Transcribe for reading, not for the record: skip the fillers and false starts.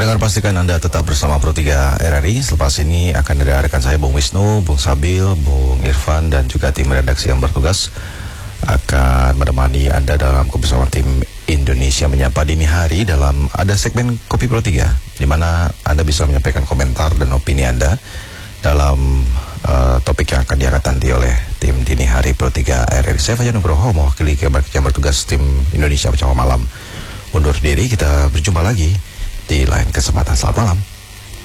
Pendengar, pastikan Anda tetap bersama Pro 3 RRI. Selepas ini akan ada rekan saya Bung Wisnu, Bung Sabil, Bung Irfan dan juga tim redaksi yang bertugas akan menemani Anda dalam kebersamaan tim Indonesia Menyapa Dini Hari dalam ada segmen Kopi Pro 3 di mana Anda bisa menyampaikan komentar dan opini Anda dalam topik yang akan diangkat nanti oleh tim Dini Hari Pro 3 RRI. Saya Fajar Nugroho, mewakili yang bertugas tim Indonesia Menyapa Malam undur diri. Kita berjumpa lagi di lain kesempatan. Selamat malam.